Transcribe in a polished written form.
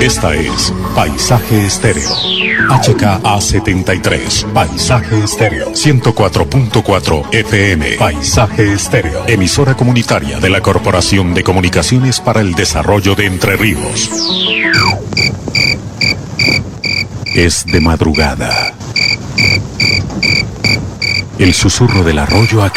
Esta es Paisaje Estéreo. HKA73. Paisaje Estéreo. 104.4 FM. Paisaje Estéreo. Emisora comunitaria de la Corporación de Comunicaciones para el Desarrollo de Entre Ríos. Es de madrugada. El susurro del arroyo